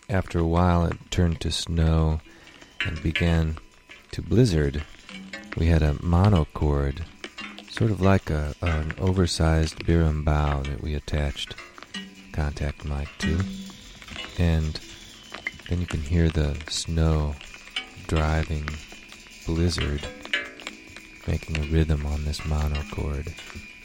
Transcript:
after a while it turned to snow and began to blizzard, we had a monochord, sort of like an oversized berimbau that we attached contact mic to. And then you can hear the snow driving blizzard, making a rhythm on this monochord.